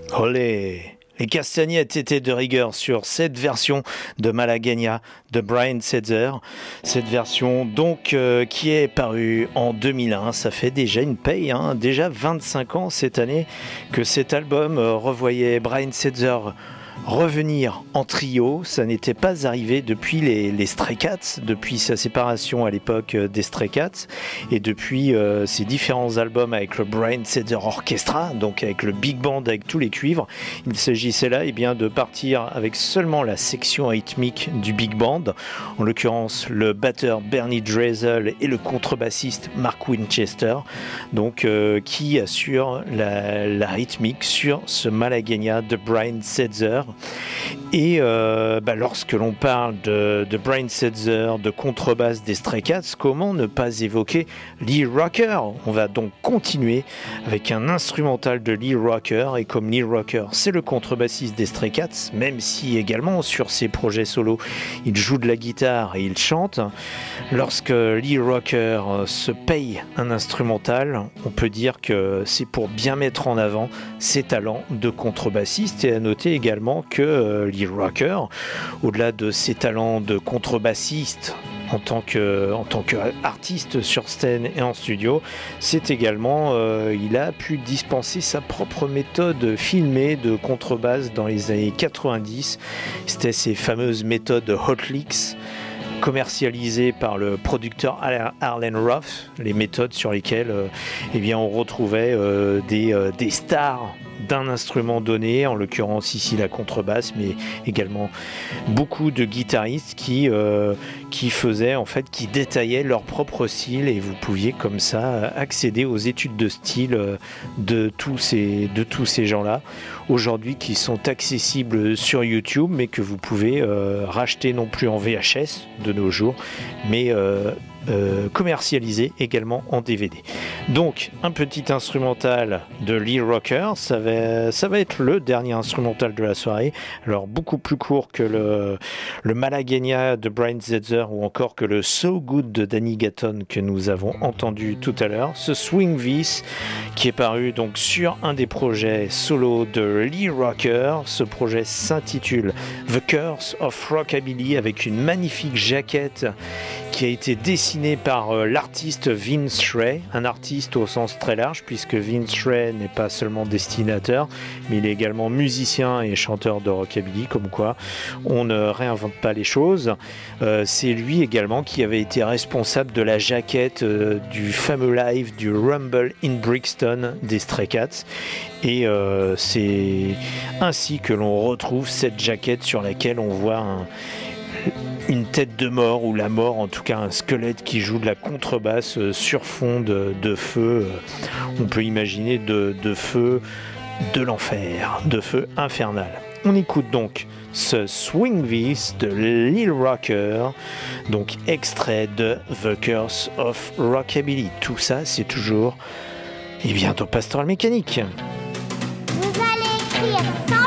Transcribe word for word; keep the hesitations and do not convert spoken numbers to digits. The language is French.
Olé! Les castagnettes étaient de rigueur sur cette version de Malagueña de Brian Setzer. Cette version donc euh, qui est parue en deux mille un. Ça fait déjà une paye, hein, déjà vingt-cinq ans cette année que cet album euh, revoyait Brian Setzer revenir en trio. Ça n'était pas arrivé depuis les, les Stray Cats, depuis sa séparation à l'époque des Stray Cats et depuis euh, ses différents albums avec le Brian Setzer Orchestra, donc avec le big band avec tous les cuivres. Il s'agissait là eh bien, de partir avec seulement la section rythmique du big band, en l'occurrence le batteur Bernie Dreisel et le contrebassiste Mark Winchester, donc euh, qui assure la, la rythmique sur ce Malagueña de Brian Setzer. Et euh, bah, lorsque l'on parle de, de Brian Setzer, de contrebasse des Stray Cats, comment ne pas évoquer Lee Rocker? On va donc continuer avec un instrumental de Lee Rocker, et comme Lee Rocker c'est le contrebassiste des Stray Cats, même si également sur ses projets solo il joue de la guitare et il chante, lorsque Lee Rocker se paye un instrumental, on peut dire que c'est pour bien mettre en avant ses talents de contrebassiste. Et à noter également que euh, Lee Rocker, au-delà de ses talents de contrebassiste en tant que en tant qu'artiste sur scène et en studio, c'est également euh, il a pu dispenser sa propre méthode filmée de contrebasse dans les années quatre-vingt-dix. C'était ces fameuses méthodes Hot Licks commercialisées par le producteur Arlen Roth, les méthodes sur lesquelles euh, eh bien, on retrouvait euh, des, euh, des stars d'un instrument donné, en l'occurrence ici la contrebasse, mais également beaucoup de guitaristes qui, euh, qui faisaient en fait, qui détaillaient leur propre style, et vous pouviez comme ça accéder aux études de style de tous ces, de tous ces gens-là, aujourd'hui qui sont accessibles sur YouTube, mais que vous pouvez euh, racheter non plus en V H S de nos jours, mais euh, Euh, commercialisé également en D V D. Donc un petit instrumental de Lee Rocker, ça va, ça va être le dernier instrumental de la soirée, alors beaucoup plus court que le, le Malagueña de Brian Setzer ou encore que le So Good de Danny Gatton que nous avons entendu tout à l'heure. Ce Swing This qui est paru donc sur un des projets solo de Lee Rocker. Ce projet s'intitule The Curse of Rockabilly, avec une magnifique jaquette qui a été dessinée par euh, l'artiste Vince Ray, un artiste au sens très large, puisque Vince Ray n'est pas seulement dessinateur, mais il est également musicien et chanteur de rockabilly, comme quoi on ne réinvente pas les choses. Euh, c'est lui également qui avait été responsable de la jaquette euh, du fameux live du Rumble in Brixton des Stray Cats, et euh, c'est ainsi que l'on retrouve cette jaquette sur laquelle on voit un une tête de mort, ou la mort, en tout cas un squelette qui joue de la contrebasse sur fond de, de feu. On peut imaginer de, de feu de l'enfer, de feu infernal. On écoute donc ce Swing This de Lil Rocker, donc extrait de The Curse of Rockabilly. Tout ça, c'est toujours et bientôt Pastoral Mécanique. Vous allez écrire